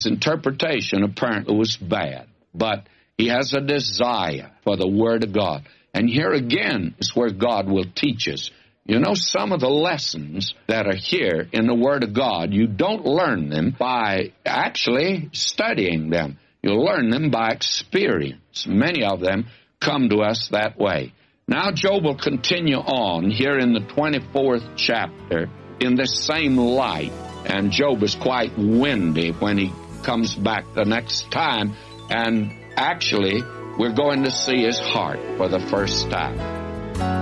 His interpretation apparently was bad, but he has a desire for the Word of God. And here again is where God will teach us. You know, some of the lessons that are here in the Word of God, you don't learn them by actually studying them. You learn them by experience. Many of them come to us that way. Now Job will continue on here in the 24th chapter in this same light. And Job is quite windy when he comes back the next time. And actually, we're going to see his heart for the first time.